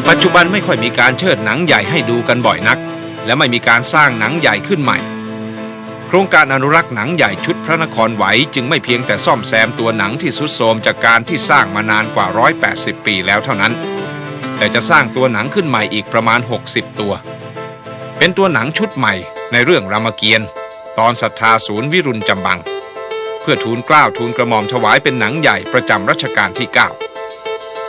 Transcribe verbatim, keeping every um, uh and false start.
ปัจจุบันไม่ค่อยมีการเชิดหนังใหญ่ให้ดูกันบ่อยนักและไม่มีการสร้างหนังใหญ่ขึ้นใหม่โครงการอนุรักษ์หนังใหญ่ชุดพระนครไหวจึงไม่เพียงแต่ซ่อมแซมตัวหนังที่ทรุดโทรมจากการที่สร้างมานานกว่าหนึ่งร้อยแปดสิบปีแล้วเท่านั้นแต่จะสร้างตัวหนังขึ้นใหม่อีกประมาณหกสิบตัวเป็นตัวหนังชุดใหม่ในเรื่องรามเกียรติ์ตอนศรัทธาศูนย์วิรุฬจำบังเพื่อทูลเกล้าทูลกระหม่อมถวายเป็นหนังใหญ่ประจำรัชกาลที่เก้า